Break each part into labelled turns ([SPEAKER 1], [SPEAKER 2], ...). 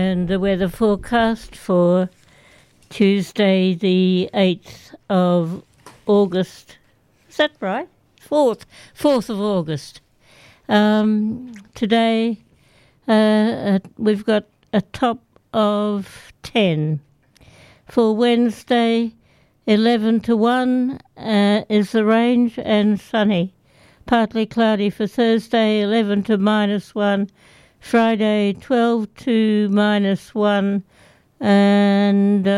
[SPEAKER 1] And the weather forecast for Tuesday the 8th of August. Is that right? 4th of August. Today we've got a top of 10. For Wednesday, 11 to 1 is the range and sunny. Partly cloudy for Thursday, 11 to -1. Friday, 12 to -1. And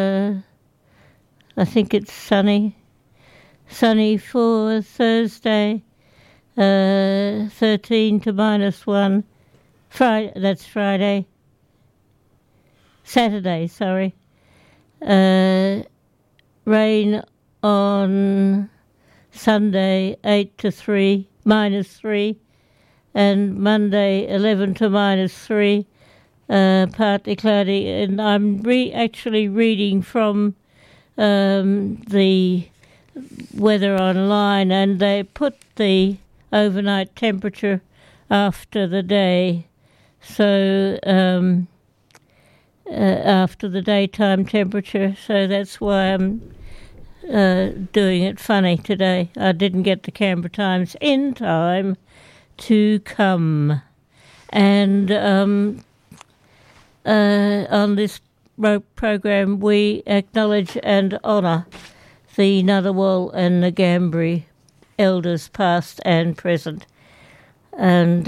[SPEAKER 1] I think it's sunny. Sunny for Thursday, 13 to -1. That's Friday. Saturday, sorry. Rain on Sunday, 8 to -3. And Monday, 11 to -3. Partly cloudy. And I'm actually reading from the weather online, and they put the overnight temperature after the day. So after the daytime temperature, so that's why I'm doing it funny today. I didn't get the Canberra Times in time to come. And on this program we acknowledge and honour the Ngunnawal and Ngambri elders past and present. And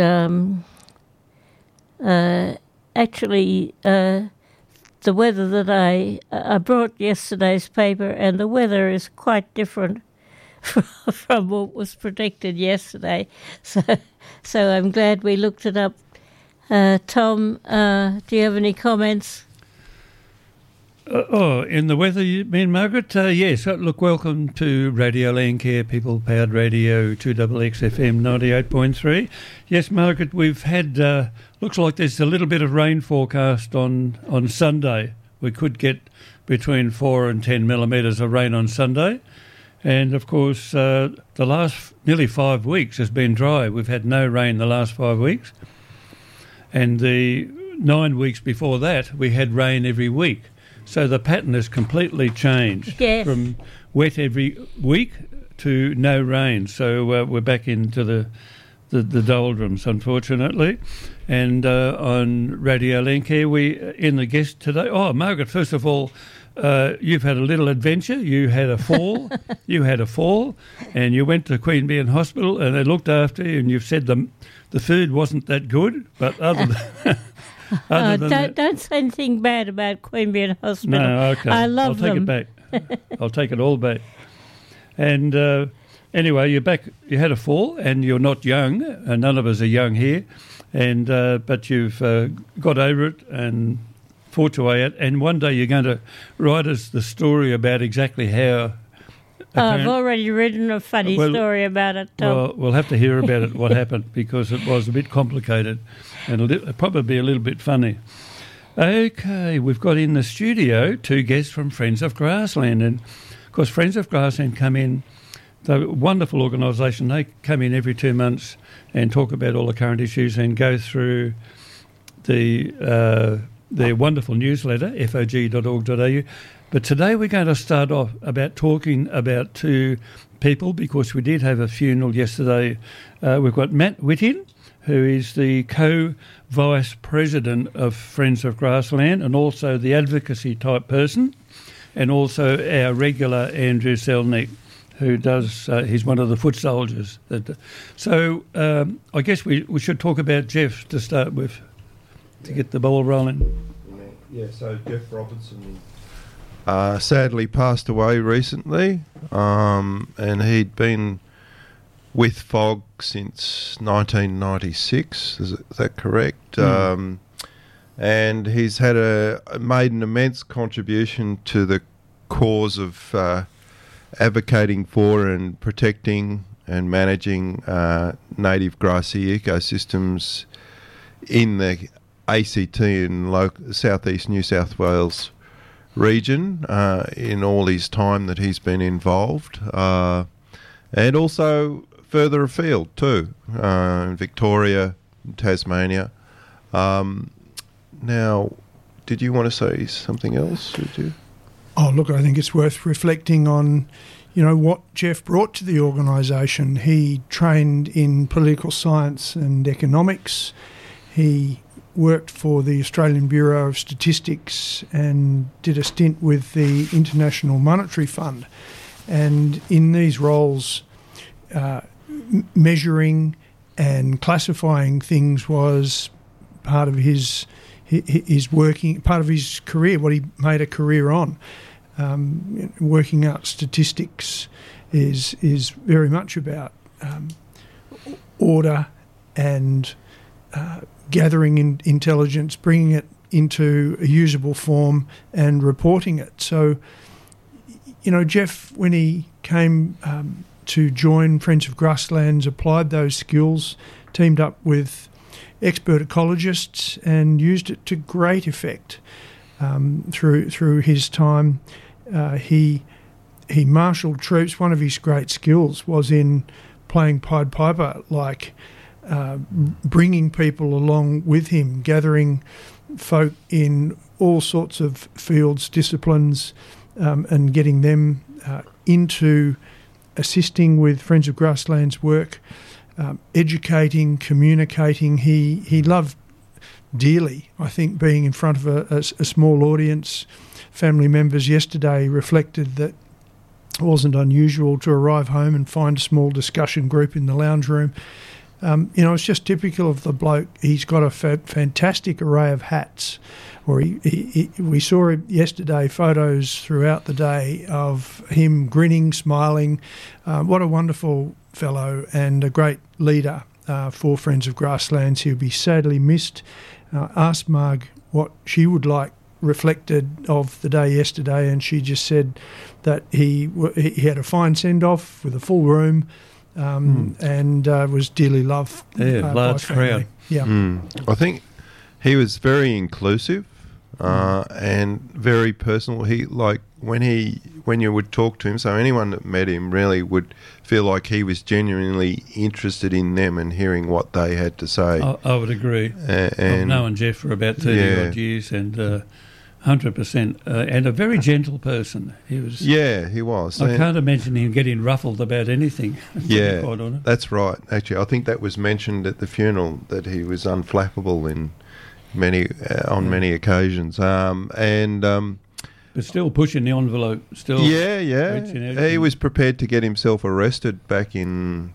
[SPEAKER 1] actually the weather that I brought yesterday's paper, and the weather is quite different from what was predicted yesterday. So I'm glad we looked it up. Tom, do you have any comments?
[SPEAKER 2] In the weather, you mean, Margaret? Yes. Look, welcome to Radio Landcare, people-powered radio, 2XXFM 98.3. Yes, Margaret, we've had, looks like there's a little bit of rain forecast on Sunday. We could get between 4 and 10 millimetres of rain on Sunday. And, of course, the last nearly 5 weeks has been dry. We've had no rain the last 5 weeks. And the 9 weeks before that, we had rain every week. So the pattern has completely changed from wet every week to no rain. So we're back into the doldrums, unfortunately. And on Radio Landcare, we in the guest today. Oh, Margaret, first of all, you've had a little adventure. You had a fall. And you went to Queanbeyan Hospital, and they looked after you. And you've said the food wasn't that good, but other than
[SPEAKER 1] don't say anything bad about Queanbeyan Hospital.
[SPEAKER 2] No, okay.
[SPEAKER 1] I love them.
[SPEAKER 2] I'll take it back. I'll take it all back. And anyway, you're back. You had a fall, and you're not young. None of us are young here, and but you've got over it and fought your way out. And one day you're going to write us the story about exactly how.
[SPEAKER 1] I've already written a funny story about it, Tom.
[SPEAKER 2] Well, we'll have to hear about it, what happened, because it was a bit complicated and probably a little bit funny. Okay, we've got in the studio 2 guests from Friends of Grassland. And, of course, Friends of Grassland come in, they're a wonderful organisation. They come in every 2 months and talk about all the current issues and go through their wonderful newsletter, fog.org.au. But today we're going to start off about talking about 2 people, because we did have a funeral yesterday. We've got Matt Whittin, who is the co-vice president of Friends of Grassland and also the advocacy type person, and also our regular Andrew Selnick, who does, he's one of the foot soldiers. So I guess we should talk about Jeff to start with, to get the ball rolling.
[SPEAKER 3] Yeah, so Jeff Robinson sadly passed away recently, and he'd been with FOG since 1996, is that correct? And he's made an immense contribution to the cause of advocating for and protecting and managing native grassy ecosystems in the ACT and southeast New South Wales region in all his time that he's been involved, and also further afield too, in Victoria, Tasmania. Now, did you want to say something else? Did you?
[SPEAKER 4] Oh, look, I think it's worth reflecting on, what Geoff brought to the organisation. He trained in political science and economics. He worked for the Australian Bureau of Statistics and did a stint with the International Monetary Fund. And in these roles, measuring and classifying things was part of his working, part of his career, what he made a career on. Working out statistics is very much about order and gathering intelligence, bringing it into a usable form and reporting it. So, Geoff, when he came to join Friends of Grasslands, applied those skills, teamed up with expert ecologists and used it to great effect through his time. He marshalled troops. One of his great skills was in playing Pied Piper, like bringing people along with him, gathering folk in all sorts of fields, disciplines, and getting them into assisting with Friends of Grasslands work, educating, communicating. He loved dearly, I think, being in front of a small audience. Family members yesterday reflected that it wasn't unusual to arrive home and find a small discussion group in the lounge room. It's just typical of the bloke. He's got a fantastic array of hats. Or we saw yesterday photos throughout the day of him grinning, smiling. What a wonderful fellow and a great leader for Friends of Grasslands. He'll be sadly missed. Asked Marg what she would like reflected of the day yesterday, and she just said that he had a fine send-off with a full room and was dearly loved.
[SPEAKER 2] Large crowd.
[SPEAKER 4] Yeah.
[SPEAKER 3] I think he was very inclusive and very personal. When you would talk to him, so anyone that met him really would feel like he was genuinely interested in them and hearing what they had to say.
[SPEAKER 2] I would agree. I've known Geoff for about 30 odd years, and 100%, and a very gentle person. He was. Yeah,
[SPEAKER 3] he was.
[SPEAKER 2] I can't imagine him getting ruffled about anything.
[SPEAKER 3] Yeah, that's right. Actually, I think that was mentioned at the funeral, that he was unflappable in on many occasions.
[SPEAKER 2] But still pushing the envelope. Still.
[SPEAKER 3] Yeah. He was prepared to get himself arrested back in.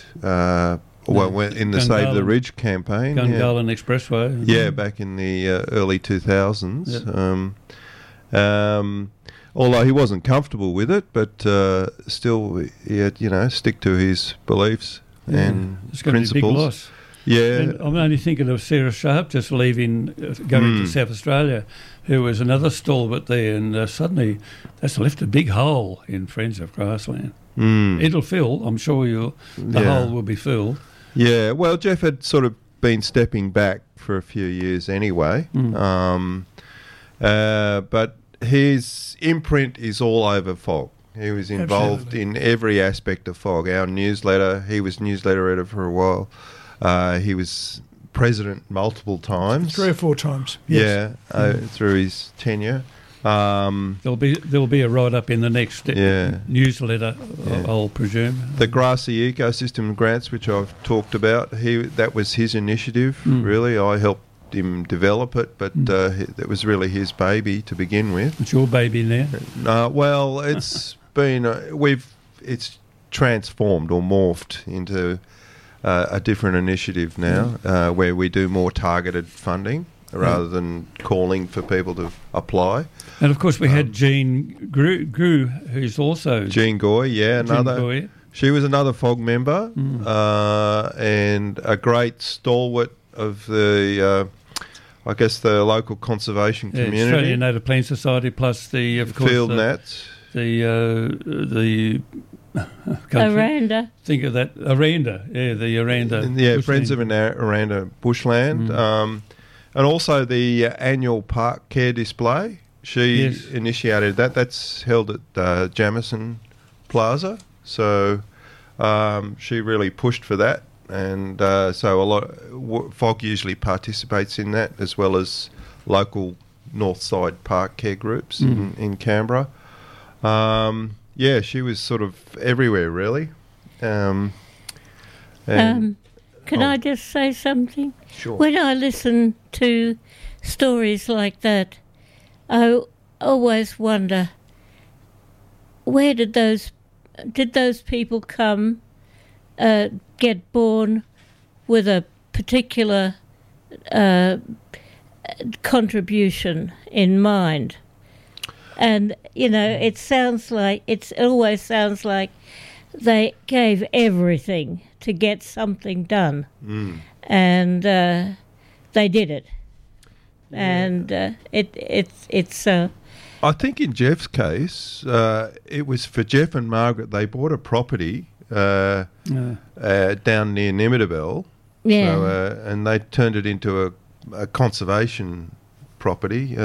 [SPEAKER 3] In the Save the Ridge campaign.
[SPEAKER 2] Gungahlin Expressway.
[SPEAKER 3] Yeah, back in the early 2000s. Yep. Although he wasn't comfortable with it, but still he had, stick to his beliefs and
[SPEAKER 2] it's going
[SPEAKER 3] principles.
[SPEAKER 2] To be a big loss.
[SPEAKER 3] Yeah.
[SPEAKER 2] And I'm only thinking of Sarah Sharp just leaving, going to South Australia, who was another stalwart there, and suddenly that's left a big hole in Friends of Grassland. It'll fill, I'm sure the hole will be filled.
[SPEAKER 3] Yeah, well, Geoff had sort of been stepping back for a few years anyway, but his imprint is all over FOG. He was involved in every aspect of FOG. Our newsletter, he was newsletter editor for a while. He was president multiple times.
[SPEAKER 4] 3 or 4 times, yes.
[SPEAKER 3] Through his tenure.
[SPEAKER 2] There'll be a write-up in the next newsletter, I'll presume.
[SPEAKER 3] The grassy ecosystem grants, which I've talked about, that was his initiative, really. I helped him develop it, but it was really his baby to begin with.
[SPEAKER 2] It's your baby now?
[SPEAKER 3] Well, it's been... it's transformed or morphed into a different initiative now, where we do more targeted funding rather than calling for people to apply.
[SPEAKER 2] And of course we had Jean Grew, who's also...
[SPEAKER 3] Jean Goy, she was another FOG member and a great stalwart of the, I guess, the local conservation community.
[SPEAKER 2] Australian Native Plant Society, plus the, of course...
[SPEAKER 3] Field Nats.
[SPEAKER 2] The
[SPEAKER 1] Aranda.
[SPEAKER 2] Think of that. Aranda, the Aranda.
[SPEAKER 3] Yeah, Friends of Aranda Bushland. And also the annual park care display. She initiated that. That's held at Jamison Plaza. So she really pushed for that. And so FOG usually participates in that, as well as local Northside Park care groups in Canberra. She was sort of everywhere, really.
[SPEAKER 1] Can I just say something?
[SPEAKER 3] Sure.
[SPEAKER 1] When I listen to stories like that, I always wonder, where did those people come, get born with a particular contribution in mind? And it always sounds like they gave everything to get something done, and they did it. Yeah. And it's.
[SPEAKER 3] I think in Jeff's case, it was for Jeff and Margaret. They bought a property down near Nimittabel, and they turned it into a conservation property.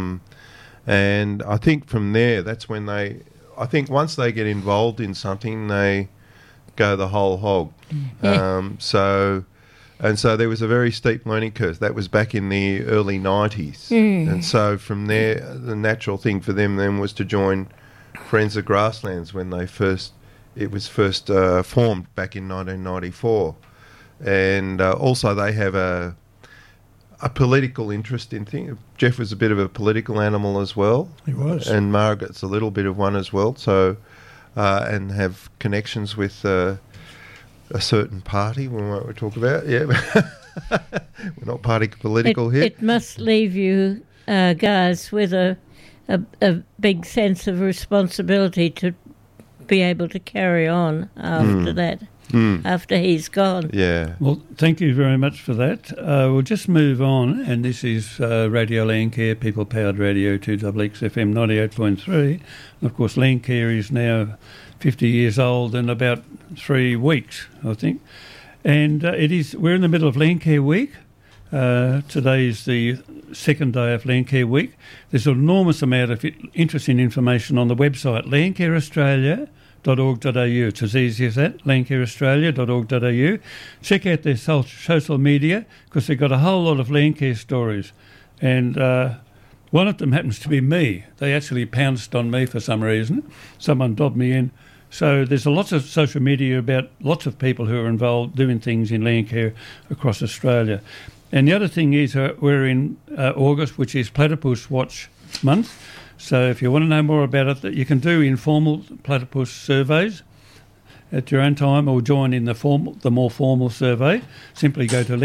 [SPEAKER 3] And I think from there, that's when I think once they get involved in something, they go the whole hog.
[SPEAKER 1] Yeah.
[SPEAKER 3] So there was a very steep learning curve. That was back in the early 90s. And so from there, the natural thing for them then was to join Friends of Grasslands when it was first formed back in 1994. And also they have a political interest in things. Jeff was a bit of a political animal as well.
[SPEAKER 4] He was.
[SPEAKER 3] And Margaret's a little bit of one as well. So, and have connections with a certain party we might talk about. Yeah. We're not party political here.
[SPEAKER 1] It must leave you guys with a big sense of responsibility to be able to carry on after that. After he's gone.
[SPEAKER 3] Yeah.
[SPEAKER 2] Well, thank you very much for that. We'll just move on, and this is Radio Landcare, people-powered radio, 2XX FM 98.3. And of course, Landcare is now 50 years old in about 3 weeks, I think. And we're in the middle of Landcare Week. Today is the second day of Landcare Week. There's an enormous amount of interesting information on the website, landcareaustralia.org.au. It's as easy as that, landcareaustralia.org.au. Check out their social media because they've got a whole lot of Landcare stories. And one of them happens to be me. They actually pounced on me for some reason. Someone dobbed me in. So there's lots of social media about lots of people who are involved doing things in Landcare across Australia. And the other thing is we're in August, which is Platypus Watch Month. So if you want to know more about it, you can do informal platypus surveys at your own time or join in the more formal survey. Simply go to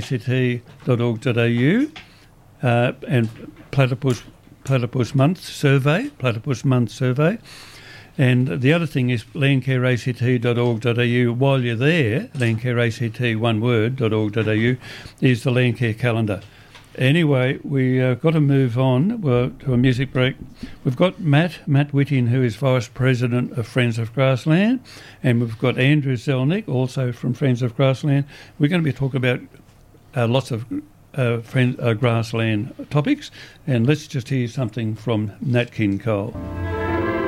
[SPEAKER 2] landcareact.org.au and Platypus Month Survey. And the other thing is landcareact.org.au. While you're there, landcareact, one word, .org.au, is the Landcare calendar. Anyway, we've got to move on to a music break. We've got Matt Whitting, who is Vice President of Friends of Grassland, and we've got Andrew Zelnick, also from Friends of Grassland. We're going to be talking about lots of grassland topics, and let's just hear something from Nat King Cole.